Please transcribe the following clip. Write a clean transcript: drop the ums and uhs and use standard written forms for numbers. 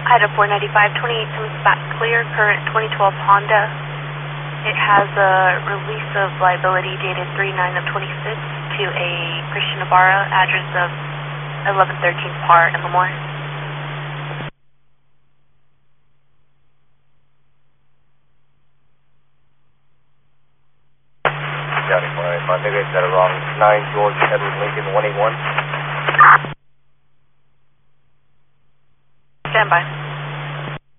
Item 495, 28 comes back clear, current 2012 Honda. It has a release of liability dated 3/9 of 26 to a Christian Navarro, address of 1113 Par in Lemoore. County 495, maybe I got it wrong. 9 George Edward Lincoln 181. Stand by.